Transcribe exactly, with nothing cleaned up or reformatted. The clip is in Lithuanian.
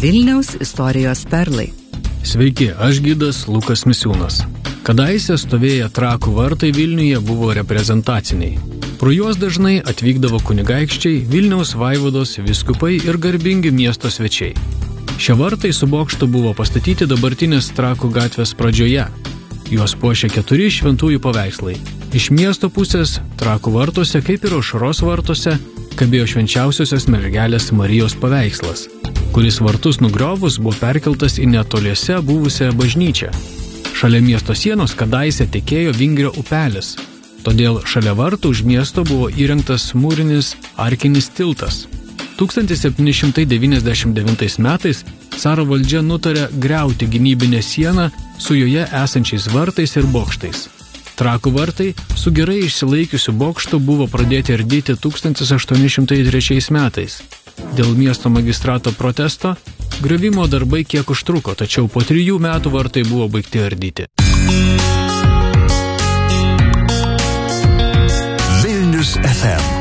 Vilniaus istorijos perlai. Sveiki, aš gidas Lukas Misiūnas. Kadaise stovėję Trakų vartai Vilniuje buvo reprezentaciniai. Pro juos dažnai atvykdavo kunigaikščiai, Vilniaus vaivados, vyskupai ir garbingi miesto svečiai. Šie vartai su bokštu buvo pastatyti dabartinės Trakų gatvės pradžioje. Juos puošia keturi šventųjų paveikslai. Iš miesto pusės Trakų vartuose, kaip ir Aušros vartuose, kabėjo švenčiausiosios mergelės Marijos paveikslas, kuris vartus nugriovus buvo perkeltas į netoliese buvusią bažnyčią. Šalia miesto sienos kadaise tekėjo Vingrio upelis, todėl šalia vartų už miesto buvo įrengtas mūrinis arkinis tiltas. tūkstantis septyni šimtai devyniasdešimt devintais metais caro valdžia nutarė griauti gynybinę sieną su joje esančiais vartais ir bokštais. Trakų vartai su gerai išsilaikiusiu bokštu buvo pradėti ardyti tūkstantis aštuoni šimtai trečiais metais. Dėl miesto magistrato protesto griovimo darbai kiek užtruko, tačiau po trijų metų vartai buvo baigti ardyti. Vilnius F M